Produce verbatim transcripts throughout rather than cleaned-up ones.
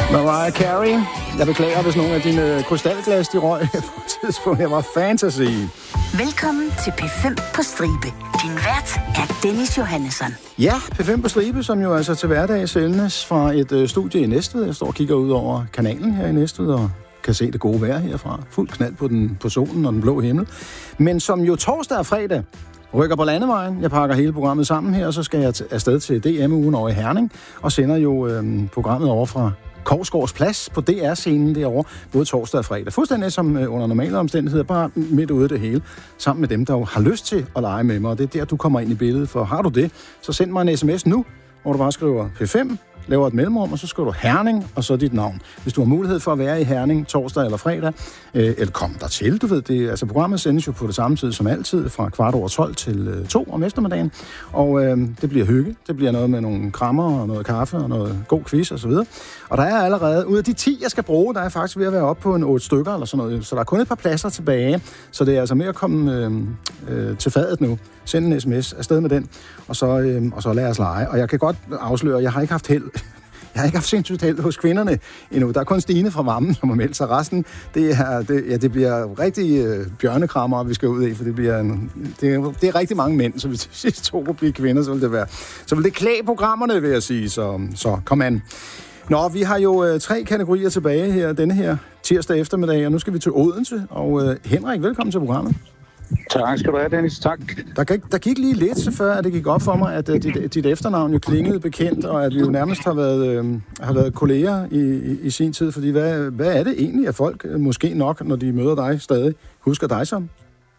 Mariah Carey. Jeg beklager, hvis nogle af dine krystalglas, de røg på et tidspunkt. Jeg var fantasy. Velkommen til P fem på stribe. Din vært er Dennis Johannesson. Ja, P fem på stribe, som jo altså til hverdag sendes fra et øh, studie i Næstved. Jeg står og kigger ud over kanalen her i Næstved og kan se det gode vejr herfra. Fuld knald på, den, på solen og den blå himmel. Men som jo torsdag og fredag rykker på landevejen. Jeg pakker hele programmet sammen her, og så skal jeg t- afsted til D M-ugen over i Herning og sender jo øh, programmet over fra Korsgaards Plads på D R-scenen derovre, både torsdag og fredag. Fuldstændig som øh, under normale omstændigheder, bare midt ude det hele, sammen med dem, der jo har lyst til at lege med mig. Og det er der, du kommer ind i billedet, for har du det, så send mig en sms nu, hvor du bare skriver P fem, laver et mellemrum, og så skriver du Herning, og så dit navn. Hvis du har mulighed for at være i Herning torsdag eller fredag, øh, eller kom der til, du ved det. Altså, programmet sendes jo på det samme tid som altid, fra kvart over tolv til øh, to om eftermiddagen, og øh, det bliver hygge. Det bliver noget med nogle krammer og noget kaffe og noget god quiz og så videre. Og der er allerede, ud af de ti, jeg skal bruge, der er faktisk ved at være oppe på en otte stykker eller sådan noget, så der er kun et par pladser tilbage, så det er altså med at komme øh, øh, til fadet nu. Send en sms, afsted med den, og så, øh, og så lad os lege. Og jeg kan godt afsløre, at jeg har ikke haft held. Jeg har ikke haft sindssygt held hos kvinderne endnu. Der er kun Stine fra Vammen, som har meldt sig. Resten, det, er, det, ja, det bliver rigtig øh, bjørnekrammer, vi skal ud i, for det, bliver en, det, er, det er rigtig mange mænd, så hvis de sidste to kunne blive kvinder, så vil det være. Så vil det klæde programmerne, vil jeg sige. Så, så kom an. Nå, vi har jo øh, tre kategorier tilbage her, denne her tirsdag eftermiddag, og nu skal vi til Odense. Og øh, Henrik, velkommen til programmet. Tak skal du have, Dennis. Tak. Der gik, der gik lige lidt så før, at det gik op for mig, at uh, dit, dit efternavn jo klingede bekendt, og at vi jo nærmest har været, øh, har været kolleger i, i, i sin tid. Fordi hvad, hvad er det egentlig, at folk øh, måske nok, når de møder dig stadig, husker dig som?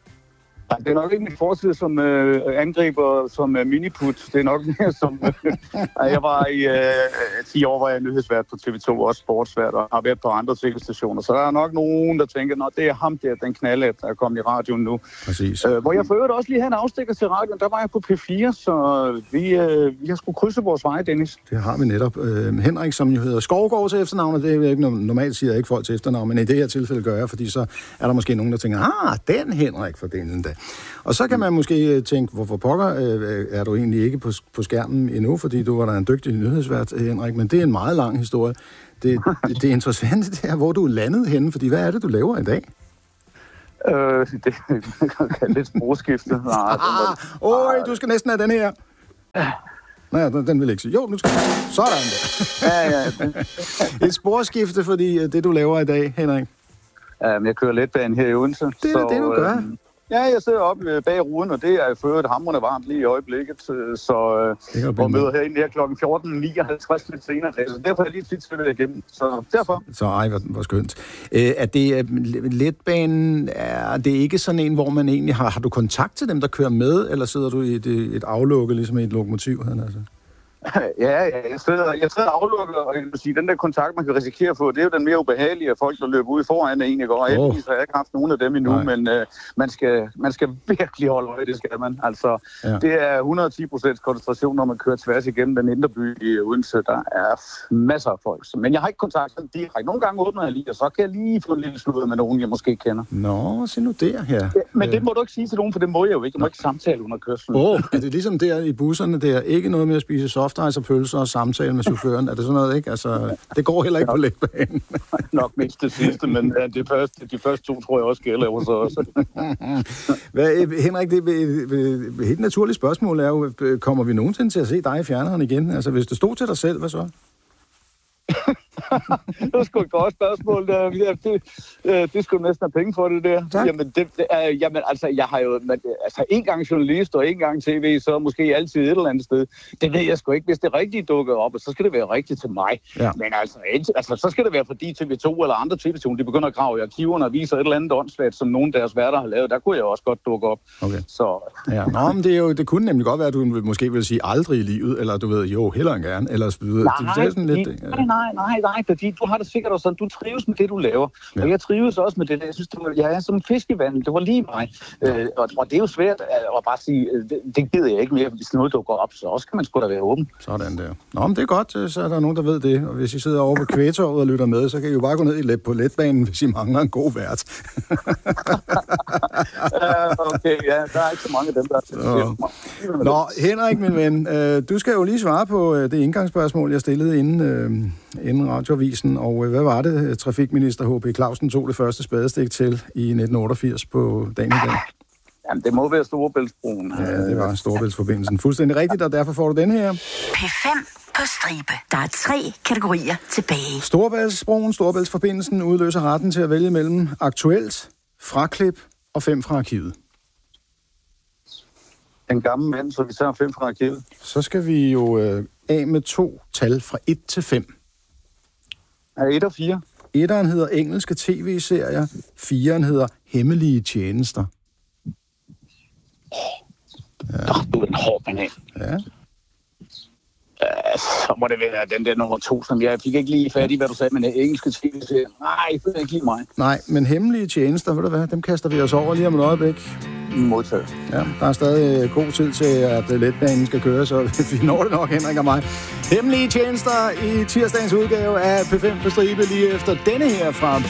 Det er nok ikke min fortid som øh, angriber, som øh, miniput. Det er nok mere som... Øh, jeg var i øh, ti år, var jeg nyhedsvært på T V to, også sportsvært, og har været på andre tv-stationer. Så der er nok nogen, der tænker, at det er ham der, den knaldet, der er kommet i radioen nu. Præcis. Øh, hvor jeg for øvrigt også lige havde en afstikker til radioen, der var jeg på P fire, så vi, øh, vi har sgu krydse vores veje, Dennis. Det har vi netop. Øh, Henrik, som jo hedder Skovgaard til efternavn, og det er ikke normalt siger jeg ikke folk til efternavn, men i det her tilfælde gør jeg, fordi så er der måske nogen, der tænker, ah, den Henrik for den dag. Og så kan man måske tænke, hvorfor pokker øh, er du egentlig ikke på, på skærmen endnu, fordi du var da en dygtig nyhedsvært, Henrik, men det er en meget lang historie. Det, det, det interessante det er, hvor du er landet henne, fordi hvad er det, du laver i dag? Øh, det kan lidt sprogskifte. Nej, Åh, du skal næsten have den her. Nej, den, den vil jeg ikke sige. Jo, nu skal jeg. Sådan der. Ja, ja. Et sporskifte, fordi det, du laver i dag, Henrik. Um, jeg kører letbanen her i Odense. Det er så, det, du gør. Øh, Ja, jeg sidder oppe bag ruden, og det er for øvrigt hamrende varmt lige i øjeblikket, så og møder herinde her klokken fjorten nioghalvtreds lidt senere, så derfor er jeg lige tit svært igennem, så derfor. Så ej, hvor, hvor skønt. Øh, er det letbanen, er det ikke sådan en, hvor man egentlig har, har du kontakt til dem, der kører med, eller sidder du i et, et aflukke, ligesom i et lokomotiv? Altså? Ja, ja, jeg sidder, jeg sidder aflukket, og jeg vil sige, den der kontakt, man kan risikere at få, det er jo den mere ubehagelige af folk, der løber ud foran en, ikke? Og oh. heldigvis har jeg ikke haft nogen af dem endnu, Nej. men uh, man, skal, man skal virkelig holde øje, det skal man. Altså, ja. Det er hundrede og ti procent koncentration, når man kører tværs igennem den indre by i Odense. Der er masser af folk. Men jeg har ikke kontakt med direkte. Nogle gange åbner jeg lige, og så kan jeg lige få en lille sludder med nogen, jeg måske kender. Nå, se nu der her. Ja, men ja. Det må du ikke sige til nogen, for det må jeg jo ikke. Jeg må ikke samtale under kørslen. Åh, oh, er det ligesom der i busserne, der ikke noget med at spise soft og pølser og samtale med chaufføren? Er det sådan noget, ikke? Altså, det går heller ikke på letbanen. Nok mindst det sidste, men ja, det første, de første to tror jeg også gælder hos os. Hvad, Henrik, det er et helt naturligt spørgsmål er jo, kommer vi nogensinde til at se dig i fjerneren igen? Altså, hvis det stod til dig selv, hvad så? Det var sgu et godt spørgsmål. Det, det, det, det skulle næsten have penge for det der. Tak. Jamen, det, det er, jamen, altså, jeg har jo man, altså, en gang journalist og en gang tv, så måske altid et eller andet sted. Det ved jeg sgu ikke. Hvis det rigtigt dukker op, så skal det være rigtigt til mig. Ja. Men altså, altså, så skal det være fordi T V to eller andre tv-stationer, de begynder at grave i arkiverne og viser et eller andet åndssvagt, som nogen af deres værter har lavet. Der kunne jeg også godt dukke op. Okay. Så. Ja. Nå, men det, er jo, det kunne nemlig godt være, at du måske vil sige aldrig i livet, eller du ved, jo, hellere end gerne, eller så videre. Nej, det sådan lidt, nej, nej, nej, nej, fordi du har det sikkert også sådan, du trives med det, du laver. Ja. Og jeg trives også med det der. Jeg synes, det var, jeg er som en fisk i vandet. Det var lige mig. Øh, og, og det er jo svært at bare sige, det, det gider jeg ikke mere, hvis noget dukker op, så også kan man sgu da være åben. Sådan der. Nå, men det er godt, så er der nogen, der ved det. Og hvis I sidder over på Kvægtorvet og lytter med, så kan I jo bare gå ned i let på letbanen, hvis I mangler en god vært. uh, okay, ja, der er ikke så mange af dem, der er. Nå, Henrik, min ven, øh, du skal jo lige svare på øh, det indgangsspørgsmål, jeg stillede inden... Øh, inden radioavisen. Og hvad var det, trafikminister H P Clausen tog det første spadestik til i nitten otteogfirs på dagen i dag? Jamen, det må være Storebæltsbroen. Ja, det var Storebæltsforbindelsen. Fuldstændig rigtigt, og derfor får du den her. P fem på stribe. Der er tre kategorier tilbage. Storebæltsbroen, Storebæltsforbindelsen udløser retten til at vælge mellem aktuelt, fraklip og fem fra arkivet. En gammel mand, så vi tager fem fra arkivet. Så skal vi jo øh, af med to tal fra et til fem. Er et og fire? Etteren hedder engelske tv-serier, fireren hedder hemmelige tjenester. Ja. Oh, du er en hård banan. Ja. Uh, så må det være den der nummer to, som jeg fik ikke lige fat i, hvad du sagde, men det engelske tv-serier. Nej, det er ikke lige mig. Nej, men hemmelige tjenester, ved du hvad, dem kaster vi os over lige om et øjeblik. Modtaget. Ja, der er stadig god tid til, at letbanen skal køre, så vi når det nok, Henrik og mig. Hemmelige tjenester i tirsdagens udgave af P fem på stribe lige efter denne her fra